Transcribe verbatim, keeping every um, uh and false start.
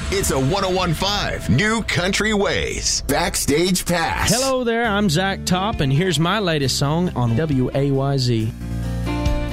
It's a one oh one point five New Country Ways Backstage Pass. Hello there, I'm Zach Top, and here's my latest song on W A Y Z.